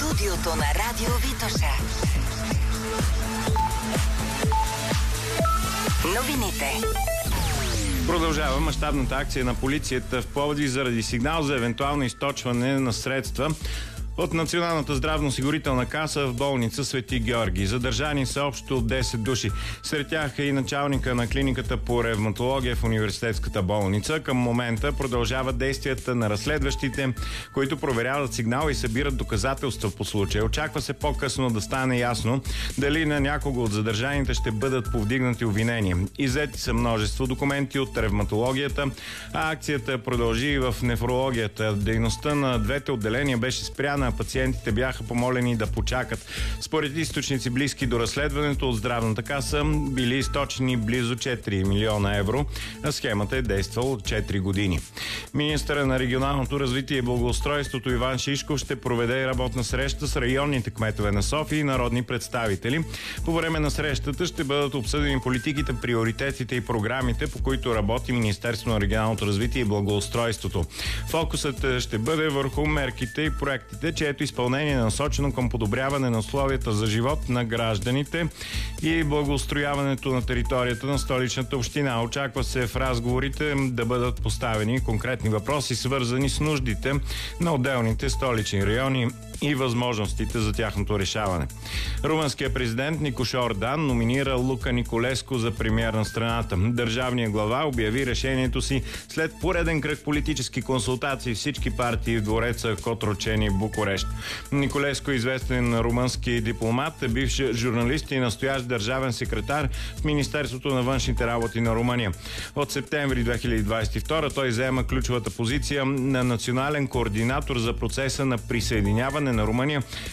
Студиото на Радио Витоша. Новините. Продължава мащабната акция на полицията в Пловдив заради сигнал за евентуално източване на средства от Националната здравноосигурителна каса в болница Свети Георги. Задържани са общо 10 души. Сред тях е и началника на клиниката по ревматология в университетската болница. Към момента продължават действията на разследващите, които проверяват сигнала и събират доказателства по случая. Очаква се по-късно да стане ясно дали на някого от задържаните ще бъдат повдигнати обвинения. Иззети са множество документи от ревматологията, а акцията продължи и в нефрологията. Дейността на двете отделения беше спряна, пациентите бяха помолени да почакат. Според източници близки до разследването от здравната каса били източени близо 4 милиона евро, а схемата е действала от 4 години. Министърът на регионалното развитие и благоустройството Иван Шишков ще проведе работна среща с районните кметове на София и народни представители. По време на срещата ще бъдат обсъдени политиките, приоритетите и програмите, по които работи Министерството на регионалното развитие и благоустройството. Фокусът ще бъде върху мерките и проектите, чието изпълнение е насочено към подобряване на условията за живот на гражданите и благоустрояването на територията на столичната община. Очаква се в разговорите да бъдат поставени конкретни въпроси, свързани с нуждите на отделните столични райони и възможностите за тяхното решаване. Румънският президент Никош Ордан номинира Лука Николеску за премиер на страната. Държавният глава обяви решението си след пореден кръг политически консултации всички партии в двореца Котрочени, Букурещ. Николеску е известен румънски дипломат, бивш журналист и настоящ държавен секретар в Министерството на външните работи на Румъния. От септември 2022 той заема ключовата позиция на национален координатор за процеса на присъединяване на Румъния